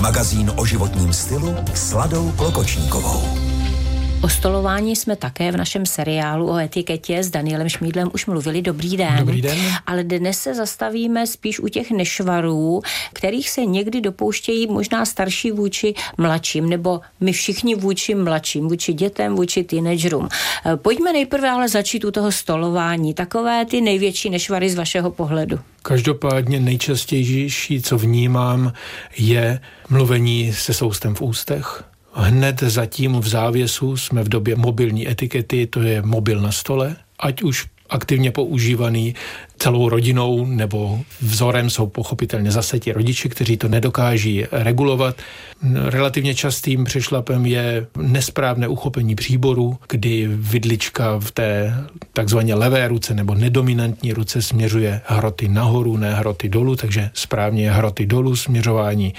Magazín o životním stylu s Ladou Klokočníkovou. O stolování jsme také v našem seriálu o etiketě s Danielem Šmídlem už mluvili. Dobrý den. Dobrý den. Ale dnes se zastavíme spíš u těch nešvarů, kterých se někdy dopouštějí možná starší vůči mladším, nebo my všichni vůči mladším, vůči dětem, vůči teenagerům. Pojďme nejprve ale začít u toho stolování. Takové ty největší nešvary z vašeho pohledu. Každopádně nejčastější, co vnímám, je mluvení se soustem v ústech. Hned zatím v závěsu jsme v době mobilní etikety, to je mobil na stole, ať už aktivně používaný celou rodinou nebo vzorem jsou pochopitelně zase ti rodiče, kteří to nedokáží regulovat. Relativně častým přešlapem je nesprávné uchopení příboru, kdy vidlička v té takzvaně levé ruce nebo nedominantní ruce směřuje hroty nahoru, ne hroty dolů, takže správně je hroty dolů směřování.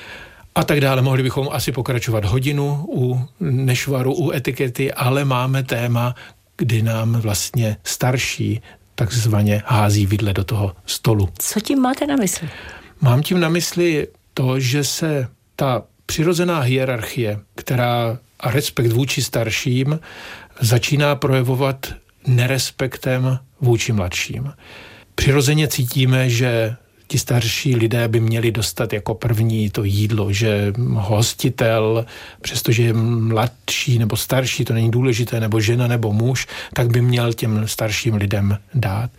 A tak dále. Mohli bychom asi pokračovat hodinu u nešvaru, u etikety, ale máme téma, kdy nám vlastně starší takzvaně hází vidle do toho stolu. Co tím máte na mysli? Mám tím na mysli to, že se ta přirozená hierarchie, která a respekt vůči starším začíná projevovat nerespektem vůči mladším. Přirozeně cítíme, že ti starší lidé by měli dostat jako první to jídlo, že hostitel, přestože je mladší nebo starší, to není důležité, nebo žena nebo muž, tak by měl těm starším lidem dát.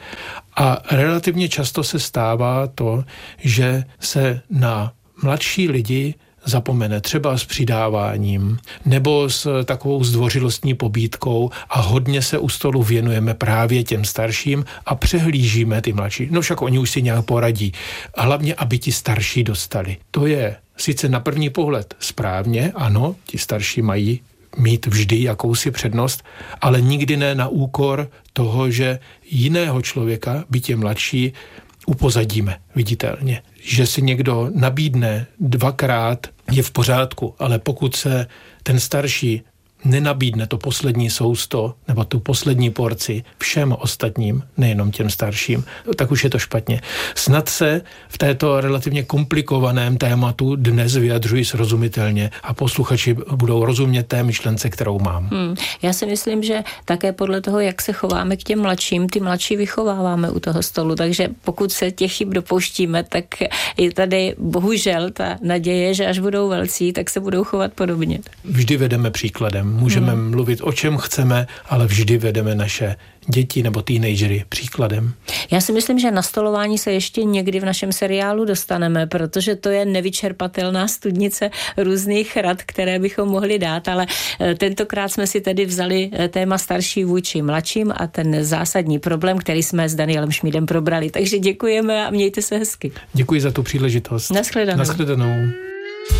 A relativně často se stává to, že se na mladší lidi zapomene třeba s přidáváním nebo s takovou zdvořilostní pobídkou a hodně se u stolu věnujeme právě těm starším a přehlížíme ty mladší. No však oni už si nějak poradí. A hlavně, aby ti starší dostali. To je sice na první pohled správně, ano, ti starší mají mít vždy jakousi přednost, ale nikdy ne na úkor toho, že jiného člověka, byť je mladší, upozadíme viditelně. Že si někdo nabídne dvakrát, je v pořádku, ale pokud se ten starší nenabídne to poslední sousto nebo tu poslední porci všem ostatním, nejenom těm starším, tak už je to špatně. Snad se v této relativně komplikovaném tématu dnes vyjadřuji srozumitelně a posluchači budou rozumět té myšlence, kterou mám. Já si myslím, že také podle toho, jak se chováme k těm mladším, ty mladší vychováváme u toho stolu, takže pokud se těch chyb dopouštíme, tak je tady bohužel ta naděje, že až budou velcí, tak se budou chovat podobně. Vždy vedeme příkladem. Můžeme mluvit o čem chceme, ale vždy vedeme naše děti nebo teenagery příkladem. Já si myslím, že na stolování se ještě někdy v našem seriálu dostaneme, protože to je nevyčerpatelná studnice různých rad, které bychom mohli dát, ale tentokrát jsme si tedy vzali téma starší vůči mladším a ten zásadní problém, který jsme s Danielem Šmídem probrali. Takže děkujeme a mějte se hezky. Děkuji za tu příležitost. Nashledanou. Nashledanou.